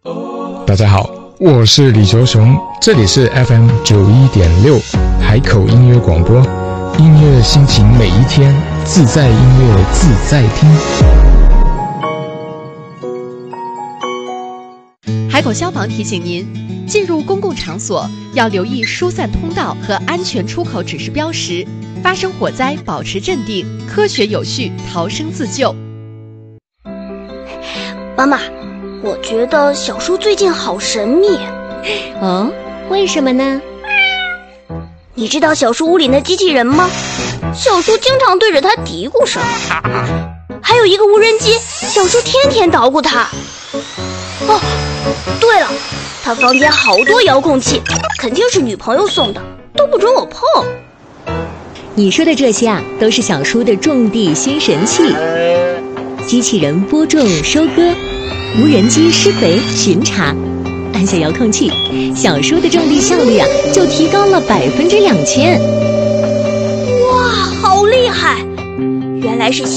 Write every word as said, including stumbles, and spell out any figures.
大家好，我是李球雄，这里是 F M 九一点六海口音乐广播，音乐心情每一天，自在音乐自在听。 海口消防提醒您，进入公共场所要留意疏散通道和安全出口指示标识，发生火灾保持镇定，科学有序逃生自救。 妈妈，我觉得小叔最近好神秘。 哦，为什么呢？ 你知道小叔屋里那机器人吗？小叔经常对着它嘀咕什么。还有一个无人机，小叔天天捣鼓它。哦，对了，他房间好多遥控器，肯定是女朋友送的，都不准我碰。 你说的这些啊，都是小叔的种地新神器。机器人播种收割，无人机施肥巡查，按下遥控器，小叔的种地效率啊就提高了百分之两千。 哇，好厉害！原来是